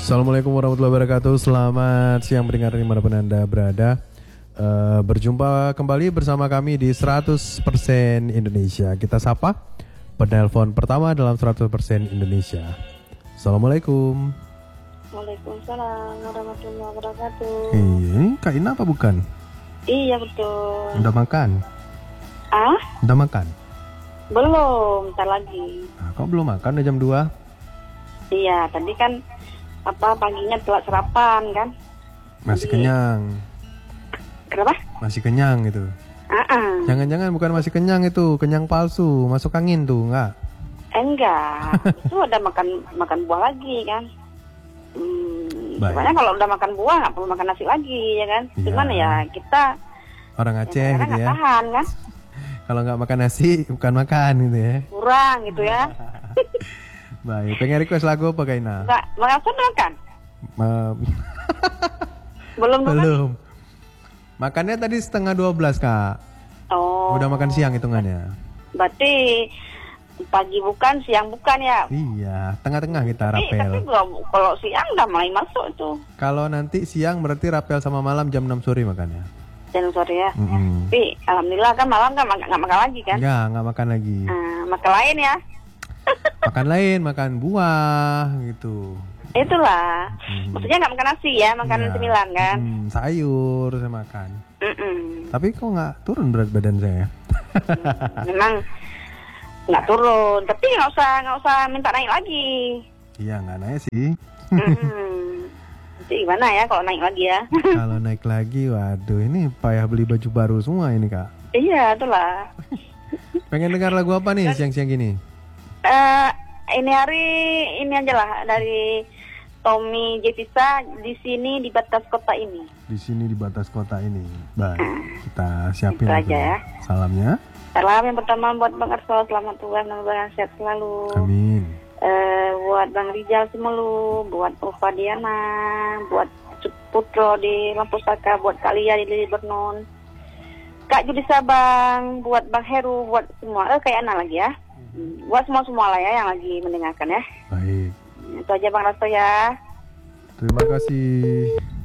Assalamualaikum warahmatullahi wabarakatuh. Selamat siang pendengar dimanapun Anda berada. Berjumpa kembali bersama kami di 100% Indonesia. Kita sapa penelpon pertama dalam 100% Indonesia. Assalamualaikum. Waalaikumsalam warahmatullahi wabarakatuh. Ini Kak Ina apa bukan? Iya betul. Udah makan? Udah makan? Belum, ntar lagi. Kok belum makan? Udah jam 2? Iya, tadi kan paginya telat sarapan kan. Masih Jadi, kenyang? Kenapa? Masih kenyang itu? Jangan-jangan bukan masih kenyang itu, kenyang palsu, masuk angin tuh, enggak? Enggak, itu ada makan buah lagi kan. Sebenarnya kalau udah makan buah nggak perlu makan nasi lagi ya kan. Iya. Cuman ya kita Orang Aceh gitu nggak ya. tahan kan. Kalau nggak makan nasi, bukan makan gitu ya. Kurang gitu ya. Baik, pengen request lagu apa Kak Ina? Enggak, langsung makan. Belum makan? Belum. Makannya tadi 11:30 Kak. Oh. Udah makan siang hitungannya. Berarti pagi bukan, siang bukan ya? Iya, tengah-tengah kita Tapi rapel. belum, kalau siang udah mulai masuk itu. Kalau nanti siang berarti rapel sama malam jam 6 sore makannya. Jam sore ya. Mm-mm. Tapi alhamdulillah kan malam kan nggak makan lagi kan? Nggak makan lagi. Makan lain ya. Makan lain, makan buah gitu. Itulah. Maksudnya nggak makan nasi ya, makan Iya. cemilan kan? Sayur saya makan. Mm-mm. Tapi kok nggak turun berat badan saya? Memang nggak turun, tapi nggak usah minta naik lagi. Iya nggak naik sih. Nanti gimana ya kalau naik lagi ya? Kalau naik lagi, waduh ini payah beli baju baru semua ini Kak. Iya, itulah. Pengen dengar lagu apa nih siang-siang gini? Ini hari ini aja lah dari Tommy Jevisa, di sini di batas kota ini. Di sini di batas kota ini. Baik, kita siapin Itu aja lagunya. ya. Salamnya. Salam yang pertama buat Bang Arso, selamat Tuhan, semoga sehat selalu. Amin. Buat Bang Rijal Semelu, buat Ufa Diana, buat Putro di Lampu Saka, buat Kalia di Lili Bernon, Kak Judi Sabang, buat Bang Heru, buat semua. Kayak Ana lagi ya. Buat semua lah ya yang lagi mendengarkan ya. Baik. Itu aja Bang Rasto ya. Terima kasih.